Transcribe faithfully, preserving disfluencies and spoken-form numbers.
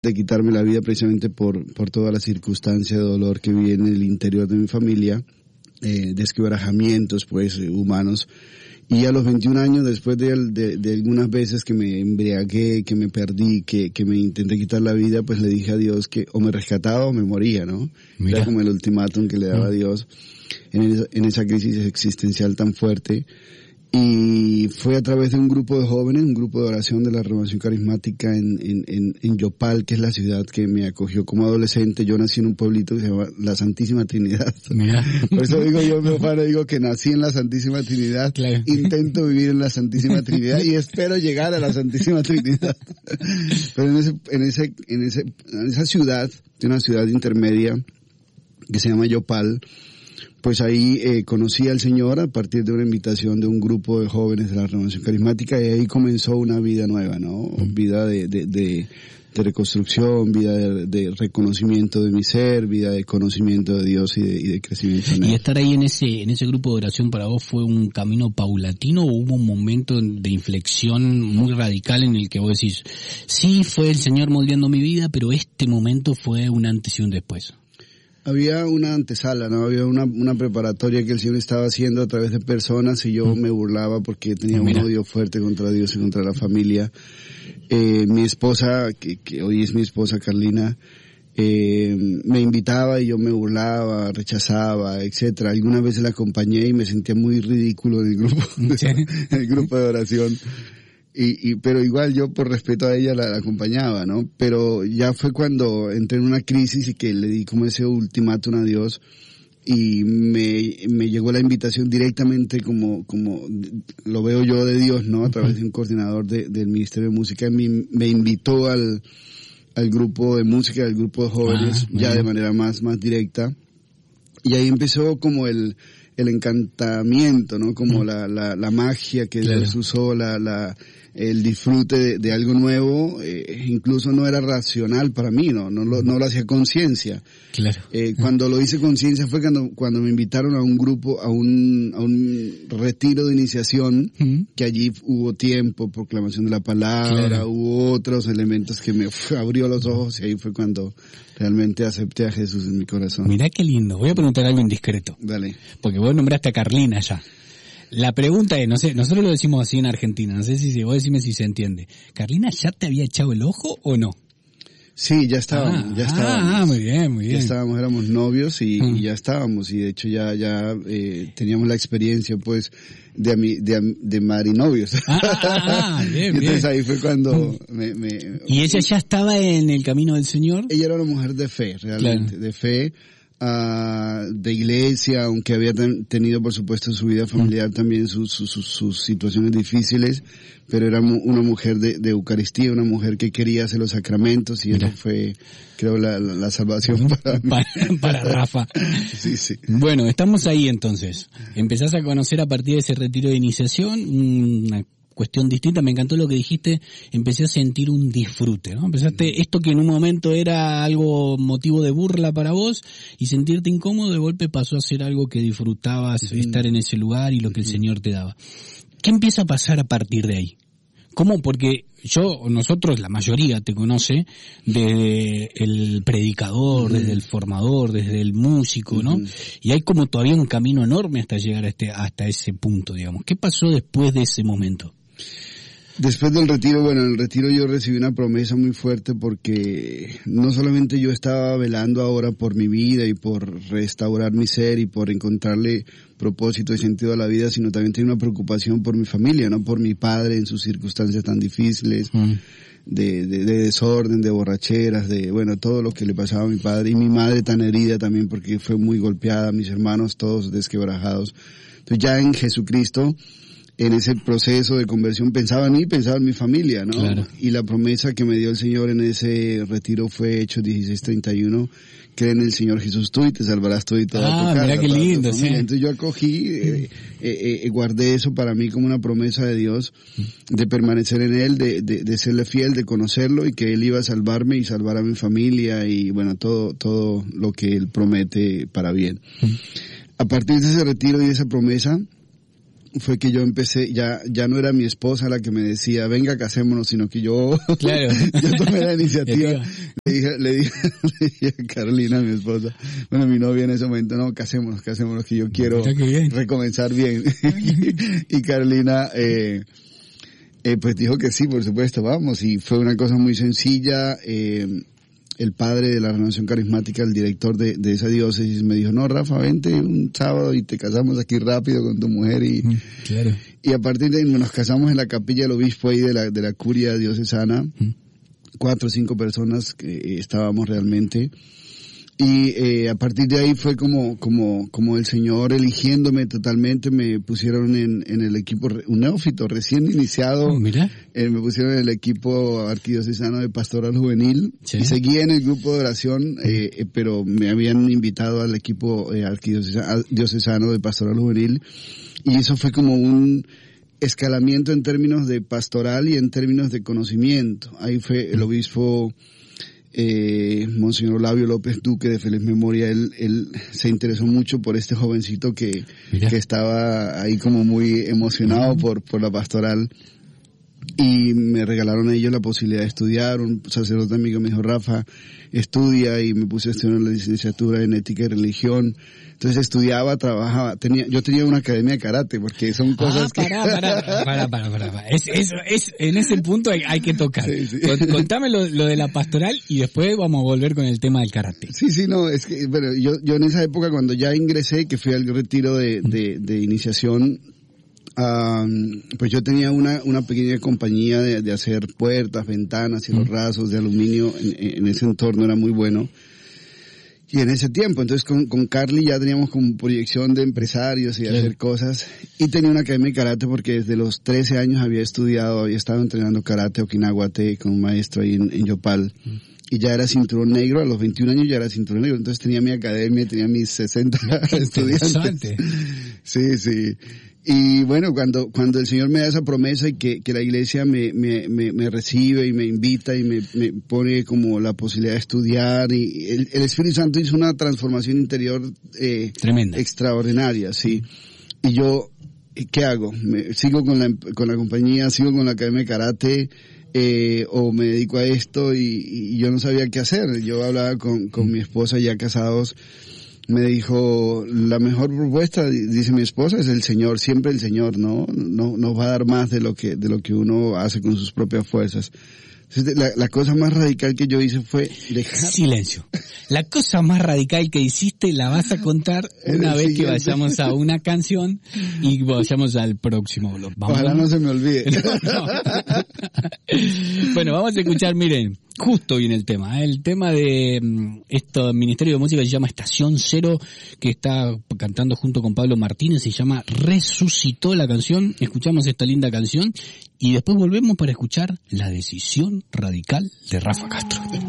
de quitarme la vida precisamente por, por toda la circunstancia de dolor que vi en el interior de mi familia, eh, desquebrajamientos pues eh, humanos. Y a los veintiún años, después de, de, de algunas veces que me embriagué, que me perdí, que, que me intenté quitar la vida, pues le dije a Dios que o me rescataba o me moría, ¿no? Mira. Era como el ultimátum que le daba a Dios en esa, en esa crisis existencial tan fuerte. Y fue a través de un grupo de jóvenes, un grupo de oración de la Renovación Carismática en, en, en, en Yopal, que es la ciudad que me acogió como adolescente. Yo nací en un pueblito que se llama la Santísima Trinidad. Mira. Por eso digo yo, mi padre, digo que nací en la Santísima Trinidad, claro. Intento vivir en la Santísima Trinidad y espero llegar a la Santísima Trinidad. Pero en ese, en ese, en ese, en esa ciudad, de una ciudad intermedia que se llama Yopal, pues ahí eh, conocí al Señor a partir de una invitación de un grupo de jóvenes de la Renovación Carismática, y ahí comenzó una vida nueva, ¿no? Vida de, de, de, de reconstrucción, vida de, de reconocimiento de mi ser, vida de conocimiento de Dios y de, y de crecimiento en Él. ¿Y estar ahí en ese, en ese grupo de oración para vos fue un camino paulatino o hubo un momento de inflexión muy radical en el que vos decís, sí, fue el Señor moldeando mi vida, pero este momento fue un antes y un después? Había una antesala, ¿no? Había una, una preparatoria que el Señor estaba haciendo a través de personas y yo me burlaba porque tenía un odio fuerte contra Dios y contra la familia. Eh, mi esposa, que, que hoy es mi esposa Carlina, eh, me invitaba y yo me burlaba, rechazaba, etcétera. Algunas veces la acompañé y me sentía muy ridículo en el grupo, ¿sí? En el grupo de oración. Y, y, pero igual yo por respeto a ella la, la acompañaba, ¿no? Pero ya fue cuando entré en una crisis y que le di como ese ultimátum a Dios y me, me llegó la invitación directamente como, como lo veo yo de Dios, ¿no? A través de un coordinador de, del Ministerio de Música, me, me invitó al, al grupo de música, al grupo de jóvenes, ah, ya de manera más, más directa. Y ahí empezó como el, el encantamiento, ¿no? Como la, la, la magia que claro. Dios usó, la, la, el disfrute de, de algo nuevo, eh, incluso no era racional para mí, no, no lo, no lo hacía conciencia. Claro. Eh, cuando lo hice conciencia fue cuando, cuando me invitaron a un grupo, a un, a un retiro de iniciación, uh-huh. que allí hubo tiempo, proclamación de la palabra, claro. Hubo otros elementos que me uf, abrió los ojos y ahí fue cuando realmente acepté a Jesús en mi corazón. Mirá qué lindo. Voy a preguntar algo indiscreto. Dale. Porque vos nombraste a Carlina ya. La pregunta es, no sé, nosotros lo decimos así en Argentina, no sé si, si vos decime si se entiende. ¿Carlina ya te había echado el ojo o no? Sí, ya estábamos, ah, ya estábamos. Ah, muy bien, muy bien. Ya estábamos, éramos novios y, mm. y ya estábamos, y de hecho ya, ya, eh, teníamos la experiencia, pues, de ami, de, de marinovios. Ah, ah, ah bien, y entonces bien. Ahí fue cuando mm. me, me... ¿Y ella ya estaba en el camino del Señor? Ella era una mujer de fe, realmente, claro. de fe. Uh, de iglesia, aunque había ten, tenido por supuesto en su vida familiar también sus, sus, sus, sus situaciones difíciles, pero era mu- una mujer de, de Eucaristía, una mujer que quería hacer los sacramentos, y Mira. Eso fue, creo, la, la, la salvación para mí. Para, para Rafa. Sí, sí. Bueno, estamos ahí entonces. Empezás a conocer a partir de ese retiro de iniciación una cuestión distinta. Me encantó lo que dijiste, empecé a sentir un disfrute, ¿no? Empezaste esto que en un momento era algo motivo de burla para vos y sentirte incómodo, de golpe pasó a ser algo que disfrutabas, uh-huh. estar en ese lugar y lo que uh-huh. el Señor te daba. ¿Qué empieza a pasar a partir de ahí? ¿Cómo? Porque yo, nosotros, la mayoría te conoce desde el predicador, uh-huh. desde el formador, desde el músico, ¿no? Uh-huh. Y hay como todavía un camino enorme hasta llegar a este, hasta ese punto, digamos. ¿Qué pasó después de ese momento? Después del retiro, bueno, en el retiro yo recibí una promesa muy fuerte, porque no solamente yo estaba velando ahora por mi vida y por restaurar mi ser y por encontrarle propósito y sentido a la vida, sino también tenía una preocupación por mi familia, ¿no? Por mi padre en sus circunstancias tan difíciles, mm. de, de, de desorden, de borracheras, de, bueno, todo lo que le pasaba a mi padre, y mi madre tan herida también porque fue muy golpeada, mis hermanos todos desquebrajados. Entonces ya en Jesucristo, en ese proceso de conversión, pensaba en mí, pensaba en mi familia, ¿no? Claro. Y la promesa que me dio el Señor en ese retiro fue Hechos dieciséis treinta y uno, cree en el Señor Jesús tú y te salvarás tú y toda ah, tu casa. Mira qué lindo, sí. Entonces yo acogí, eh, eh, eh, guardé eso para mí como una promesa de Dios, de permanecer en Él, de, de, de serle fiel, de conocerlo, y que Él iba a salvarme y salvar a mi familia y bueno, todo, todo lo que Él promete para bien. A partir de ese retiro y de esa promesa, fue que yo empecé, ya ya no era mi esposa la que me decía, venga, casémonos, sino que yo, claro. yo tomé la iniciativa. le, dije, le, dije, le dije a Carolina, mi esposa, bueno, mi novia en ese momento, no, casémonos, casémonos, que yo quiero bien. recomenzar bien. Y Carolina, eh, eh, pues dijo que sí, por supuesto, vamos, y fue una cosa muy sencilla. eh, El padre de la Renovación Carismática, el director de, de esa diócesis, me dijo, no, Rafa, vente un sábado y te casamos aquí rápido con tu mujer. Y, claro. y a partir de ahí nos casamos en la capilla del obispo ahí de la, de la curia diocesana, mm. cuatro o cinco personas que estábamos realmente. Y eh, a partir de ahí fue como como como el Señor eligiéndome totalmente, me pusieron en, en el equipo, un neófito recién iniciado, oh, mira. Eh, me pusieron en el equipo arquidiocesano de pastoral juvenil, sí. Y seguí en el grupo de oración, eh, eh, pero me habían invitado al equipo eh, arquidiocesano de pastoral juvenil, y eso fue como un escalamiento en términos de pastoral y en términos de conocimiento. Ahí fue el obispo Eh, Monseñor Olavio López Duque, de feliz memoria. Él, él se interesó mucho por este jovencito que, que estaba ahí como muy emocionado por, por la pastoral, y me regalaron a ellos la posibilidad de estudiar. Un sacerdote amigo me dijo, Rafa, estudia, y me puse a estudiar la licenciatura en ética y religión. Entonces estudiaba, trabajaba, tenía, yo tenía una academia de karate, porque son cosas ah, pará, que... pará, pará, pará, pará, pará. Es, es, es, en ese punto hay, hay que tocar. Sí, sí. Contame lo, lo de la pastoral y después vamos a volver con el tema del karate. Sí, sí, no, es que, bueno, yo, yo en esa época cuando ya ingresé, que fui al retiro de, de, de iniciación, Um, pues yo tenía una, una pequeña compañía de, de hacer puertas, ventanas y los rasos de aluminio. En, en ese entorno era muy bueno. Y en ese tiempo, entonces con, con Carly ya teníamos como proyección de empresarios y de sí. hacer cosas. Y tenía una academia de karate porque desde los trece años había estudiado, había estado entrenando karate Okinawa-te con un maestro ahí en, en Yopal. Mm. Y ya era cinturón negro, a los veintiún años ya era cinturón negro. Entonces tenía mi academia, tenía mis sesenta estudiantes. Sí, sí. Y bueno, cuando cuando el Señor me da esa promesa y que, que la iglesia me, me, me, me recibe y me invita y me, me pone como la posibilidad de estudiar, y el, el Espíritu Santo hizo una transformación interior eh, tremenda, extraordinaria, sí. Y yo, ¿qué hago? Me, ¿Sigo con la, con la compañía, sigo con la academia de karate, eh, o me dedico a esto? Y, y yo no sabía qué hacer. Yo hablaba con, con mi esposa, ya casados. Me dijo, la mejor propuesta, dice mi esposa, es el Señor, siempre el Señor, ¿no? No nos va a dar más de lo que de lo que uno hace con sus propias fuerzas. Entonces, la, la cosa más radical que yo hice fue dejar... Silencio. La cosa más radical que hiciste la vas a contar una vez siguiente. Que vayamos a una canción y vayamos al próximo blog. Vamos Ojalá a... no se me olvide. No, no. Bueno, vamos a escuchar, miren, justo viene el tema. ¿eh? El tema de esto Ministerio de Música se llama Estación Cero, que está cantando junto con Pablo Martínez, se llama Resucitó la canción. Escuchamos esta linda canción y después volvemos para escuchar La Decisión Radical de Rafa Castro.